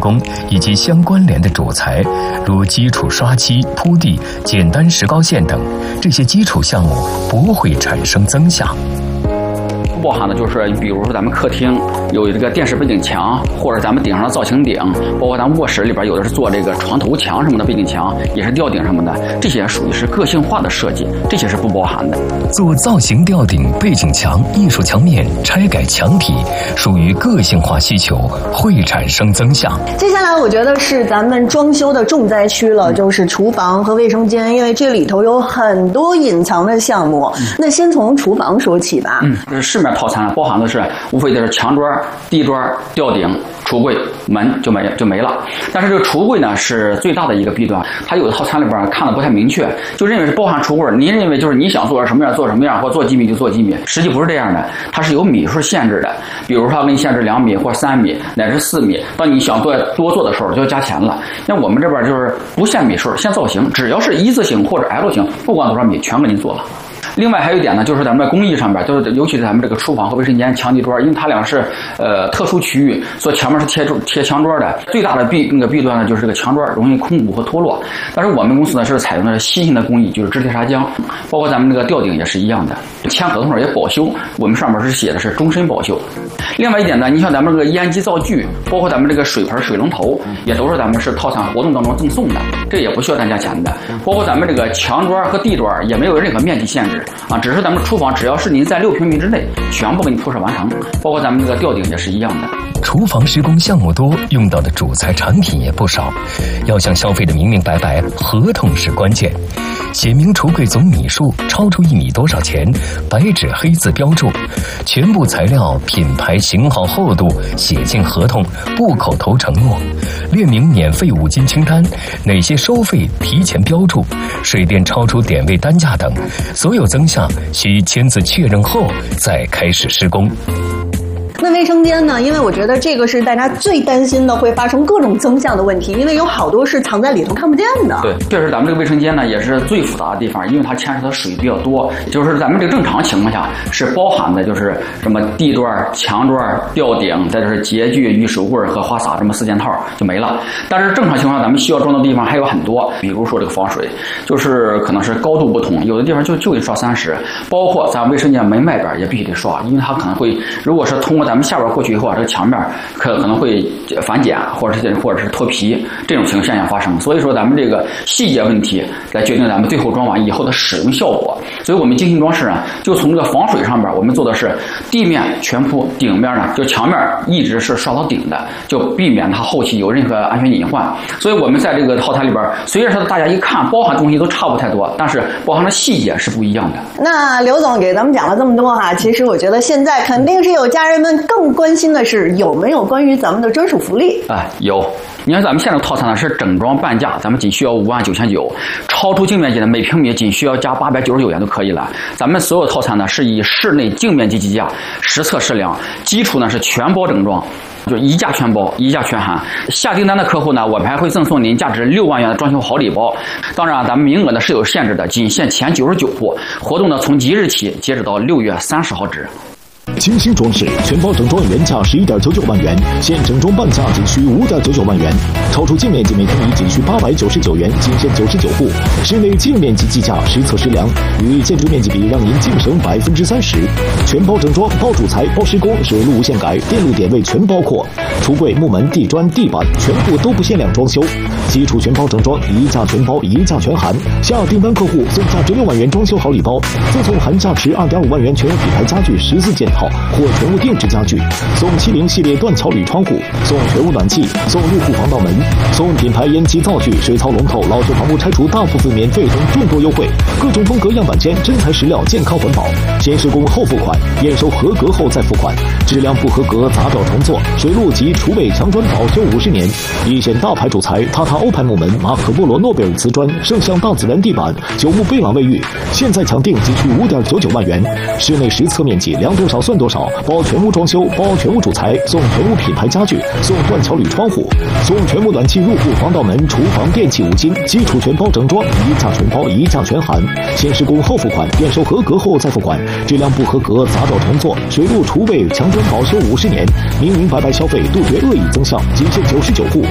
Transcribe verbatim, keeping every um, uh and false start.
工以及相关联的主材，如基础刷漆、铺地、简单石膏线等，这些基础项目不会产生增项。 包含的就是，比如说咱们客厅有这个电视背景墙，或者咱们顶上的造型顶，包括咱们卧室里边有的是做这个床头墙什么的背景墙，也是吊顶什么的，这些属于是个性化的设计，这些是不包含的。 做造型吊顶、背景墙、艺术墙面、拆改墙体，属于个性化需求，会产生增项。 接下来我觉得是咱们装修的重灾区了，就是厨房和卫生间，因为这里头有很多隐藏的项目。嗯、那先从厨房说起吧。 嗯，这是市面套餐包含的是无非就是墙砖、地砖、吊顶、橱柜、门就没就没了。但是这个橱柜呢是最大的一个弊端，它有的套餐里边看的不太明确，就认为是包含橱柜，您认为就是你想做成什么样做什么样，或做几米就做几米，实际不是这样的，它是有米数限制的。比如说它给你限制两米或三米乃至四米，当你想做多做的时候就要加钱了。那我们这边就是不限米数，限造型，只要是一字形或者 L 型，不管多少米全给您做了。另外还有一点呢，就是咱们的工艺上边，就是尤其是咱们这个厨房和卫生间墙地砖，因为它俩是呃特殊区域，所以墙面是贴贴墙砖的。最大的弊那个弊端呢，就是这个墙砖容易空鼓和脱落。但是我们公司呢是采用的新型的工艺，就是支贴砂浆，包括咱们这个吊顶也是一样的。签合同上也保修，我们上面是写的是终身保修。另外一点呢，你像咱们这个烟机灶具，包括咱们这个水盆、水龙头，也都是咱们是套餐活动当中赠送的，这也不需要单加钱的。包括咱们这个墙砖和地砖也没有任何面积限制。啊，只是咱们厨房只要是您在六平米之内，全部给你铺设完成，包括咱们这个吊顶也是一样的。 厨房施工项目多，用到的主材产品也不少，要向消费的明明白白，合同是关键。写明橱柜总米数，超出一米多少钱，白纸黑字标注，全部材料、品牌、型号、厚度写进合同，不口头承诺，列明免费五金清单，哪些收费提前标注，水电超出点位单价等，所有增项需签字确认后再开始施工。 那卫生间呢？因为我觉得这个是大家最担心的，会发生各种增项的问题，因为有好多是藏在里头看不见的。 对，确实咱们这个卫生间呢也是最复杂的地方，因为它牵扯的水比较多。就是咱们这个正常情况下是包含的，就是什么地砖、墙砖、吊顶，再就是洁具、浴手柜和花洒这么四件套就没了。但是正常情况下，咱们需要装的地方还有很多，比如说这个防水，就是可能是高度不同，有的地方就就得刷三十，包括咱卫生间门外边也必须得刷，因为它可能会，如果是通过咱们下边过去以后啊，这个墙面可可能会反碱，或者是或者是脱皮，这种情况现象发生。所以说咱们这个细节问题来决定咱们最后装完以后的使用效果。所以我们精心装饰啊，就从这个防水上边，我们做的是地面全铺，顶面呢就墙面一直是刷到顶的，就避免它后期有任何安全隐患。所以我们在这个套餐里边，虽然说大家一看包含东西都差不太多，但是包含的细节是不一样的。 那刘总给咱们讲了这么多哈，其实我觉得现在肯定是有家人们更关心的是有没有关于咱们的专属福利啊？有。你看咱们现在的套餐呢是整装半价，咱们仅需要五万九千九，超出净面积的每平米仅需要加八百九十九元就可以了。咱们所有套餐呢是以室内净面积计价，实测实量，基础呢是全包整装。就一价全包，一价全含。下订单的客户呢，我们还会赠送您价值六万元的装修好礼包。当然，咱们名额呢是有限制的，仅限前九十九户。活动呢从即日起截止到六月三十号止。 精心装饰全包整装原价十一点九九万元，现整装半价仅需五点九九万元，超出净面积每平米仅需八百九十九元，仅限九十九户。室内净面积计价实测实量，与建筑面积比让您净省百分之三十。全包整装，包主材，包施工，水路无限改，电路点位全包括。橱柜、木门、地砖、地板全部都不限量装修。基础全包整装，一价全包，一价全含。下订单客户送价值六万元装修好礼包，赠送含价值二点五万元全屋品牌家具十四件套或全屋定制家具，送七零系列断桥铝窗户，送全屋暖气，送入户防盗门，送品牌烟机灶具、水槽龙头、老旧房屋拆除大部分免费等众多优惠。各种风格样板间，真材实料，健康环保。先施工后付款，验收合格后再付款。质量不合格砸掉重做。水路及厨卫墙砖保修五十年。一线大牌主材，塔塔欧派木门、马可波罗诺贝尔瓷砖、圣象大自然地板、九牧贝朗卫浴，现在抢订仅需五点九九万元。室内实测面积量多少算多少，包全屋装修，包全屋主材，送全屋品牌家具，送断桥铝窗户，送全屋暖气入户防盗门、厨房电器五金，基础全包整装，一价全包，一价全含。先施工后付款，验收合格后再付款。质量不合格砸掉重做。水路厨卫墙砖保修五十年。明明白白消费，杜绝恶意增项，仅限九十九户。